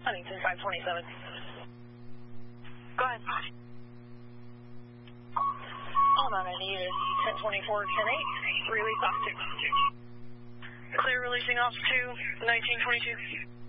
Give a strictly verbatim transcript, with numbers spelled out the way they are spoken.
Huntington five twenty-seven. Go ahead. On I need is ten twenty-four, ten eight, release off two. Clear releasing off to nineteen twenty-two.